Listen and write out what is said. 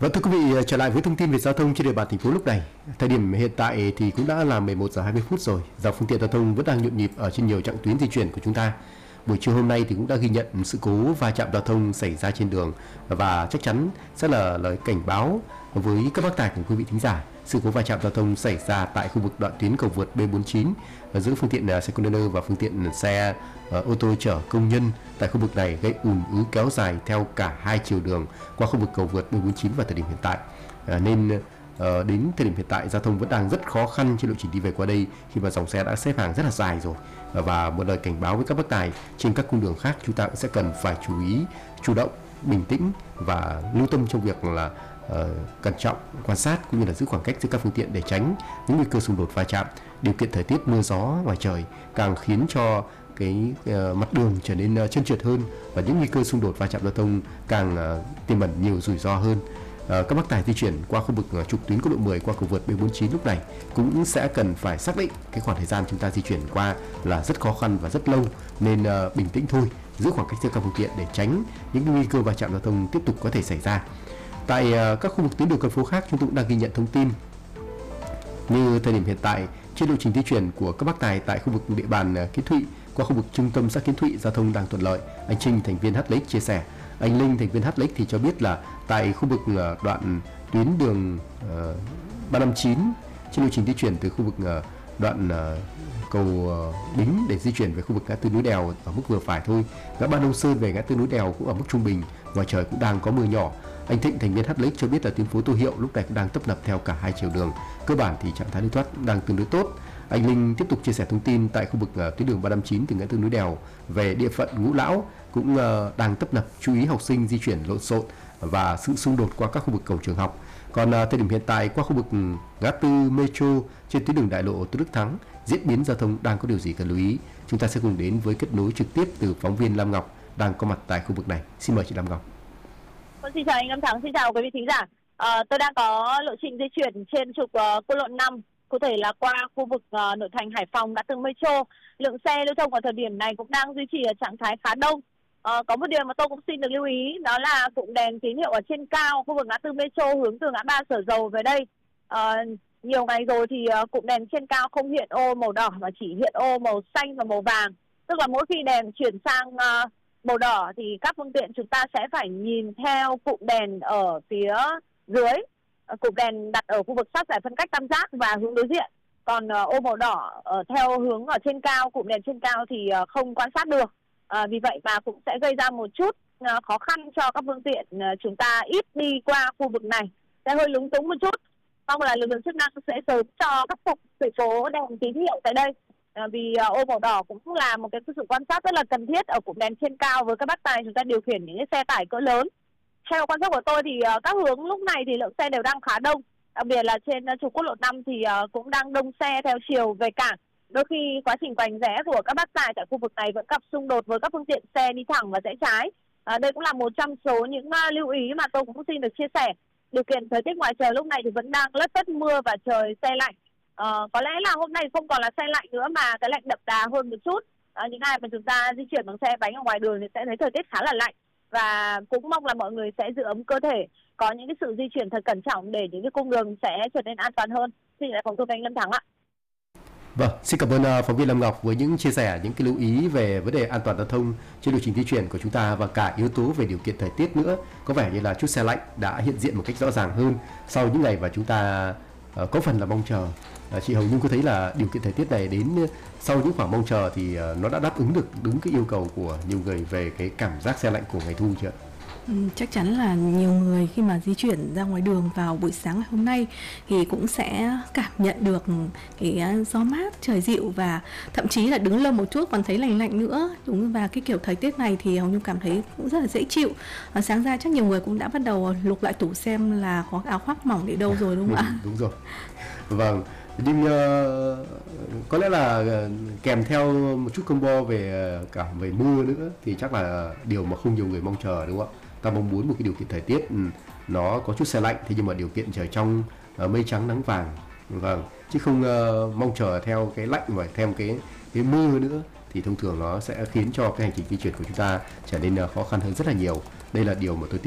Vâng, thưa quý vị, trở lại với thông tin về giao thông trên địa bàn thành phố lúc này. Thời điểm hiện tại thì cũng đã là 11 giờ 20 phút rồi. Dòng phương tiện giao thông vẫn đang nhộn nhịp ở trên nhiều chặng tuyến di chuyển của chúng ta. Buổi trưa hôm nay thì cũng đã ghi nhận sự cố va chạm giao thông xảy ra trên đường và chắc chắn sẽ là lời cảnh báo với các bác tài của quý vị thính giả. Sự cố va chạm giao thông xảy ra tại khu vực đoạn tuyến cầu vượt B49 giữa phương tiện xe container và phương tiện xe ô tô chở công nhân tại khu vực này, gây ùn ứ kéo dài theo cả hai chiều đường qua khu vực cầu vượt B49 vào thời điểm hiện tại. Nên đến thời điểm hiện tại giao thông vẫn đang rất khó khăn trên lộ trình đi về qua đây, khi mà dòng xe đã xếp hàng rất là dài rồi. Và một lời cảnh báo với các bác tài trên các cung đường khác, chúng ta cũng sẽ cần phải chú ý, chủ động, bình tĩnh và lưu tâm trong việc là cẩn trọng, quan sát cũng như là giữ khoảng cách giữa các phương tiện để tránh những nguy cơ xung đột va chạm. Điều kiện thời tiết mưa gió ngoài trời càng khiến cho cái mặt đường trở nên trơn trượt hơn, và những nguy cơ xung đột va chạm giao thông càng tiềm ẩn nhiều rủi ro hơn. Các bác tài di chuyển qua khu vực trục tuyến quốc lộ 10 qua cầu vượt B49 lúc này cũng sẽ cần phải xác định cái khoảng thời gian chúng ta di chuyển qua là rất khó khăn và rất lâu, nên bình tĩnh thôi, giữ khoảng cách giữa các phương tiện để tránh những nguy cơ va chạm giao thông tiếp tục có thể xảy ra. Tại các khu vực tuyến đường con phố khác, chúng tôi cũng đang ghi nhận thông tin như thời điểm hiện tại trên lộ trình di chuyển của các bác tài tại khu vực địa bàn Kiến Thụy qua khu vực trung tâm xã Kiến Thụy, giao thông đang thuận lợi. Anh Trinh, thành viên HLX chia sẻ. Anh Linh, thành viên HLX thì cho biết là tại khu vực đoạn tuyến đường 359 trên lộ trình di chuyển từ khu vực đoạn cầu Bính để di chuyển về khu vực ngã tư núi Đèo ở mức vừa phải thôi. Ngã ba Nông Sơn về ngã tư núi Đèo cũng ở mức trung bình, ngoài trời cũng đang có mưa nhỏ. Anh Thịnh, thành viên HLX cho biết là tuyến phố Tô Hiệu lúc này cũng đang tấp nập theo cả hai chiều đường. Cơ bản thì trạng thái lưu thoát đang tương đối tốt. Anh Linh tiếp tục chia sẻ thông tin tại khu vực tuyến đường 359 từ ngã tư núi Đèo về địa phận Ngũ Lão cũng đang tấp nập, chú ý học sinh di chuyển lộn xộn và sự xung đột qua các khu vực cổng trường học. Còn thời điểm hiện tại qua khu vực ngã tư Metro trên tuyến đường đại lộ Tôn Đức Thắng, diễn biến giao thông đang có điều gì cần lưu ý? Chúng ta sẽ cùng đến với kết nối trực tiếp từ phóng viên Lam Ngọc đang có mặt tại khu vực này. Xin mời chị Lam Ngọc. Xin chào anh Lâm Thắng, xin chào quý vị thính giả. Tôi đang có lộ trình di chuyển trên trục quốc lộ 5, cụ thể là qua khu vực nội thành Hải Phòng, ngã tư Metro. Lượng xe lưu thông vào thời điểm này cũng đang duy trì ở trạng thái khá đông. Có một điều mà tôi cũng xin được lưu ý, đó là cụm đèn tín hiệu ở trên cao khu vực ngã tư Metro hướng từ ngã ba Sở Dầu về đây. Nhiều ngày rồi thì cụm đèn trên cao không hiện ô màu đỏ mà chỉ hiện ô màu xanh và màu vàng. Tức là mỗi khi đèn chuyển sang màu đỏ thì các phương tiện chúng ta sẽ phải nhìn theo cụm đèn ở phía dưới. Cụm đèn đặt ở khu vực sát giải phân cách tam giác và hướng đối diện. Còn ô màu đỏ theo hướng ở trên cao, cụm đèn trên cao thì không quan sát được. Vì vậy mà cũng sẽ gây ra một chút khó khăn cho các phương tiện chúng ta ít đi qua khu vực này, sẽ hơi lúng túng một chút. Mong là lực lượng chức năng sẽ sớm cho khắc phục sự cố đèn tín hiệu tại đây. Vì ô màu đỏ cũng là một cái sự quan sát rất là cần thiết ở cụm đèn trên cao với các bác tài chúng ta điều khiển những cái xe tải cỡ lớn. Theo quan sát của tôi thì các hướng lúc này thì lượng xe đều đang khá đông, đặc biệt là trên trục quốc lộ 5 thì cũng đang đông xe theo chiều về cảng. Đôi khi quá trình vành rẽ của các bác tài tại khu vực này vẫn gặp xung đột với các phương tiện xe đi thẳng và rẽ trái. Đây cũng là một trong số những lưu ý mà tôi cũng xin được chia sẻ. Điều kiện thời tiết ngoài trời lúc này thì vẫn đang lất phất mưa và trời se lạnh. Có lẽ là hôm nay không còn là se lạnh nữa mà cái lạnh đậm đà hơn một chút. Những ai mà chúng ta di chuyển bằng xe bánh ở ngoài đường thì sẽ thấy thời tiết khá là lạnh, và cũng mong là mọi người sẽ giữ ấm cơ thể, có những cái sự di chuyển thật cẩn trọng để những cái cung đường sẽ trở nên an toàn hơn. Xin lại phóng viên anh Lâm Thắng ạ. Vâng, xin cảm ơn phóng viên Lâm Ngọc với những chia sẻ, những cái lưu ý về vấn đề an toàn giao thông trên lộ trình di chuyển của chúng ta, và cả yếu tố về điều kiện thời tiết nữa. Có vẻ như là chút xe lạnh đã hiện diện một cách rõ ràng hơn sau những ngày mà chúng ta có phần là mong chờ. Chị Hồng Nhung có thấy là điều kiện thời tiết này đến sau những khoảng mong chờ thì nó đã đáp ứng được đúng cái yêu cầu của nhiều người về cái cảm giác se lạnh của ngày thu chưa? Chắc chắn là nhiều người khi mà di chuyển ra ngoài đường vào buổi sáng ngày hôm nay thì cũng sẽ cảm nhận được cái gió mát, trời dịu, và thậm chí là đứng lâu một chút còn thấy lành lạnh nữa. Đúng, và cái kiểu thời tiết này thì Hồng Nhung cảm thấy cũng rất là dễ chịu. Sáng ra chắc nhiều người cũng đã bắt đầu lục lại tủ xem là có áo khoác mỏng để đâu rồi, đúng không ạ? Đúng rồi. Vâng, nhưng có lẽ là kèm theo một chút combo về cả về mưa nữa thì chắc là điều mà không nhiều người mong chờ, đúng không ạ? Ta mong muốn một cái điều kiện thời tiết nó có chút se lạnh, thế nhưng mà điều kiện trời trong, mây trắng nắng vàng, vâng, chứ không mong chờ theo cái lạnh và theo cái mưa nữa thì thông thường nó sẽ khiến cho cái hành trình di chuyển của chúng ta trở nên khó khăn hơn rất là nhiều. Đây là điều mà tôi